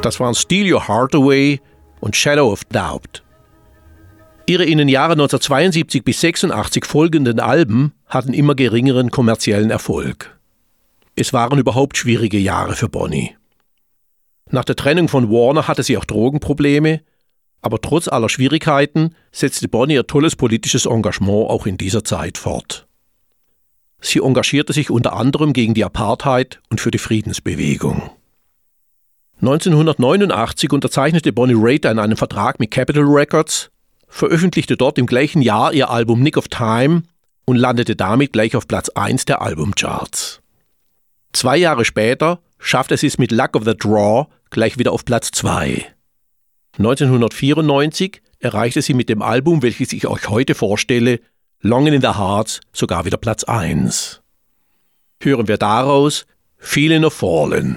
Das waren Steal Your Heart Away und Shadow of Doubt. Ihre in den Jahren 1972 bis 1986 folgenden Alben hatten immer geringeren kommerziellen Erfolg. Es waren überhaupt schwierige Jahre für Bonnie. Nach der Trennung von Warner hatte sie auch Drogenprobleme, aber trotz aller Schwierigkeiten setzte Bonnie ihr tolles politisches Engagement auch in dieser Zeit fort. Sie engagierte sich unter anderem gegen die Apartheid und für die Friedensbewegung. 1989 unterzeichnete Bonnie Raitt einen Vertrag mit Capitol Records, veröffentlichte dort im gleichen Jahr ihr Album Nick of Time und landete damit gleich auf Platz 1 der Albumcharts. 2 Jahre später schaffte sie es mit Luck of the Draw gleich wieder auf Platz 2. 1994 erreichte sie mit dem Album, welches ich euch heute vorstelle, Longing in the Hearts, sogar wieder Platz 1. Hören wir daraus Feeling of Fallen.